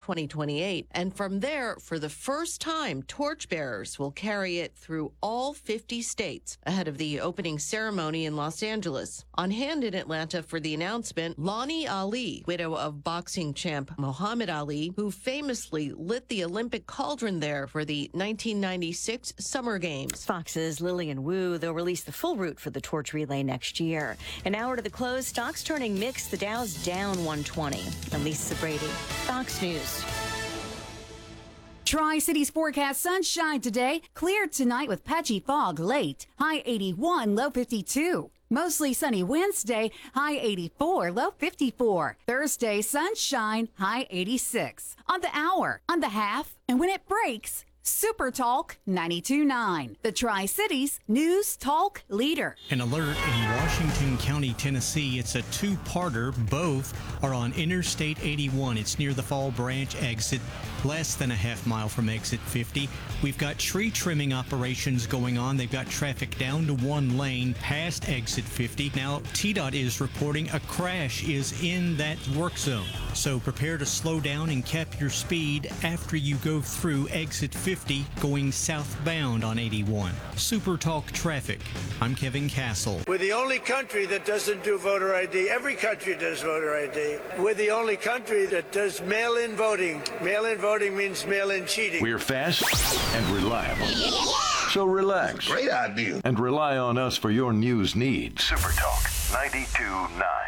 2028. And from there, for the first time, torchbearers will carry it through all 50 states ahead of the opening ceremony in Los Angeles. On hand in Atlanta for the announcement, Lonnie Ali, widow of boxing champ Muhammad Ali, who famously lit the Olympic cauldron there for the 1996 Summer Games. Fox's Lillian Wu, they'll release the full route for the torch relay next year. An hour to the close, stocks turning mixed. The Dow's down 120. I'm Lisa Brady, Fox News. Tri-Cities forecast sunshine today. Clear tonight with patchy fog late. High 81, low 52. Mostly sunny Wednesday, high 84, low 54. Thursday, sunshine, high 86. On the hour, on the half, and when it breaks, Super Talk 92.9, the Tri-Cities News Talk leader. An alert in Washington County, Tennessee. It's a two-parter. Both are on Interstate 81. It's near the Fall Branch exit, less than a half mile from exit 50. We've got tree trimming operations going on. They've got traffic down to one lane past exit 50. Now, TDOT is reporting a crash is in that work zone. So prepare to slow down and cap your speed after you go through exit 50 going southbound on 81. Super Talk Traffic. I'm Kevin Castle. We're the only country that doesn't do voter ID. Every country does voter ID. We're the only country that does mail-in voting. Mail-in voting means mail-in cheating. We're fast and reliable. So relax. Great idea. And rely on us for your news needs. Super Talk 92.9.